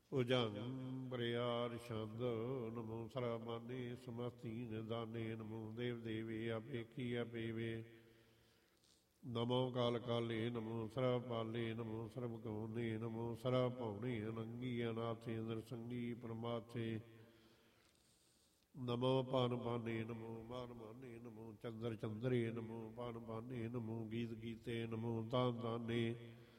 ਉਜੰ ਬਰਿਆਰ ਛੰਦ ਨਮੋ ਸਰਾਬਾਨੇ ਸਮਸਤੀਨ ਦਾਨੇ ਨਮੋ ਦੇਵ ਦੇਵੇ ਆਪੇਖੀ ਆਪੇਵੇ ਨਮੋ ਕਾਲ ਕਾਲੇ ਨਮੋ ਸਰਬ ਪਾਲੇ ਨਮੋ ਸਰਬ ਗਉਨੇ ਨਮੋ ਸਰਬ ਭਉਨੇ ਅਨੰਗੀ ਅਨਾਥੇ ਨਰਸੰਗੀ ਪਰਮਾਥੇ ਨਮੋ ਪਾਨ ਪਾਨੇ ਨਮੋ ਮਾਨ ਮਾਨੇ ਨਮੋ ਚੰਦਰ ਚੰਦਰੇ ਨਮੋ ਪਾਨ ਪਾਨੇ ਨਮੋ ਗੀਤ ਗੀਤੇ ਨਮੋ ਦਾਨ ਦਾਨੇ